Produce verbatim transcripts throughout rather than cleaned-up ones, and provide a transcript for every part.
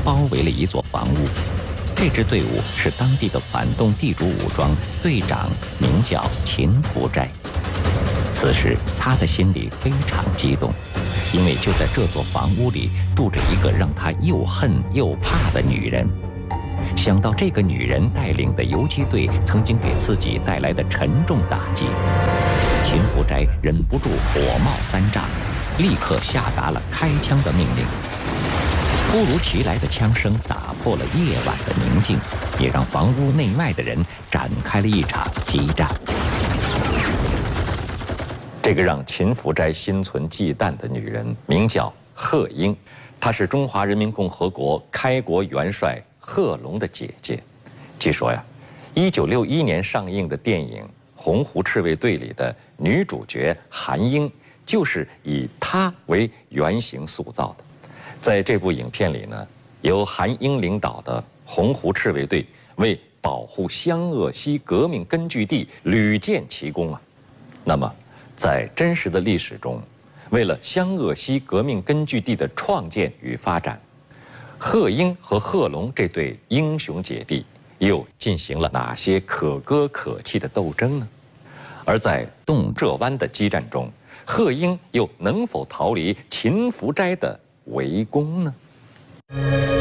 包围了一座房屋。这支队伍是当地的反动地主武装，队长名叫秦福斋。此时他的心里非常激动，因为就在这座房屋里住着一个让他又恨又怕的女人。想到这个女人带领的游击队曾经给自己带来的沉重打击，秦福斋忍不住火冒三丈，立刻下达了开枪的命令。突如其来的枪声打破了夜晚的宁静，也让房屋内外的人展开了一场激战。这个让秦福斋心存忌惮的女人名叫贺英，她是中华人民共和国开国元帅贺龙的姐姐。据说呀，一九六一年上映的电影《洪湖赤卫队》里的女主角韩英，就是以她为原型塑造的。在这部影片里呢，由韩英领导的洪湖赤卫队为保护湘鄂西革命根据地屡建奇功啊。那么，在真实的历史中，为了湘鄂西革命根据地的创建与发展，贺英和贺龙这对英雄姐弟又进行了哪些可歌可泣的斗争呢？而在洞浙湾的激战中，贺英又能否逃离秦福斋的围攻呢？《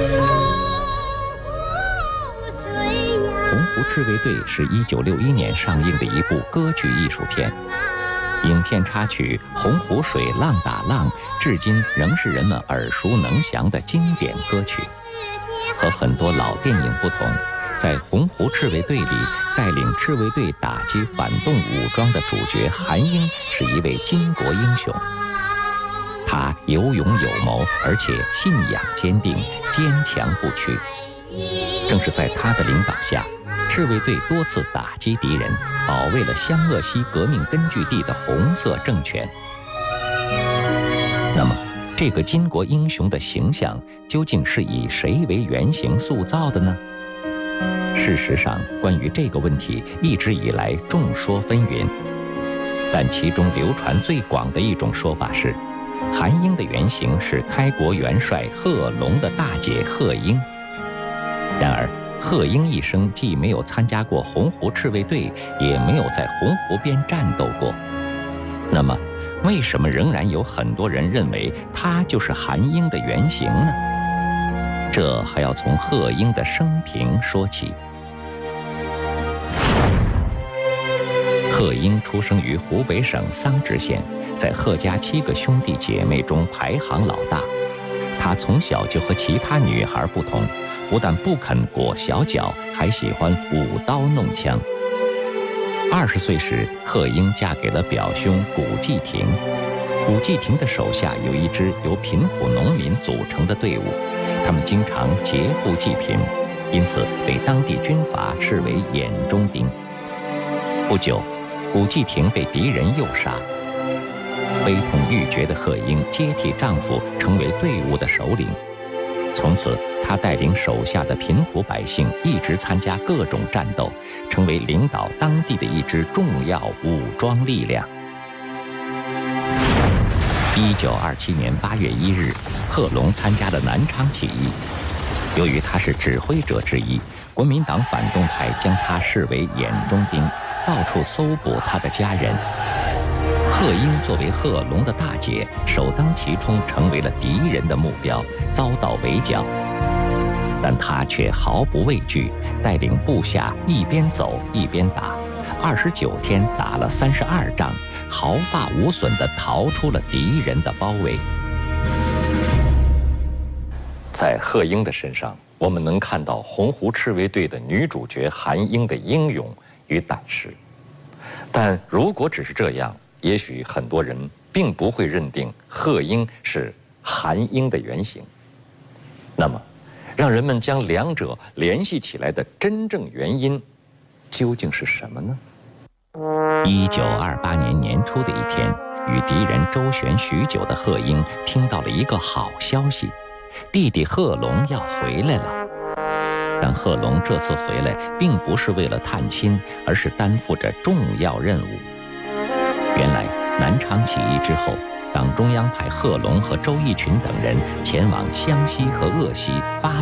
洪湖赤卫队》是一九六一年上映的一部歌曲艺术片。影片插曲《洪湖水浪打浪》至今仍是人们耳熟能详的经典歌曲。和很多老电影不同，在《洪湖赤卫队》里，带领赤卫队打击反动武装的主角韩英是一位巾帼英雄。他有勇有谋，而且信仰坚定，坚强不屈。正是在他的领导下，赤卫队多次打击敌人，保卫了湘鄂西革命根据地的红色政权。那么，这个巾帼英雄的形象究竟是以谁为原型塑造的呢？事实上，关于这个问题一直以来众说纷纭，但其中流传最广的一种说法是，韩英的原型是开国元帅贺龙的大姐贺英。然而，贺英一生既没有参加过洪湖赤卫队，也没有在洪湖边战斗过。那么，为什么仍然有很多人认为她就是韩英的原型呢？这还要从贺英的生平说起。贺英出生于湖北省桑植县，在贺家七个兄弟姐妹中排行老大。她从小就和其他女孩不同，不但不肯裹小脚，还喜欢舞刀弄枪。二十岁时，贺英嫁给了表兄古继廷。古继廷的手下有一支由贫苦农民组成的队伍，他们经常劫富济贫，因此被当地军阀视为眼中钉。不久，古继廷被敌人诱杀。悲痛欲绝的贺英接替丈夫，成为队伍的首领。从此，他带领手下的贫苦百姓一直参加各种战斗，成为领导当地的一支重要武装力量。一九二七年八月一日，贺龙参加了南昌起义。由于他是指挥者之一，国民党反动派将他视为眼中钉，到处搜捕他的家人。贺英作为贺龙的大姐，首当其冲成为了敌人的目标，遭到围剿。但她却毫不畏惧，带领部下一边走一边打，二十九天打了三十二仗，毫发无损地逃出了敌人的包围。在贺英的身上，我们能看到洪湖赤卫队的女主角韩英的英勇与胆识。但如果只是这样，也许很多人并不会认定贺英是韩英的原型。那么，让人们将两者联系起来的真正原因究竟是什么呢？一九二八年年初的一天，与敌人周旋许久的贺英听到了一个好消息，弟弟贺龙要回来了。但贺龙这次回来并不是为了探亲，而是担负着重要任务。原来南昌起义之后，党中央派贺龙和周逸群等人前往湘西和鄂西发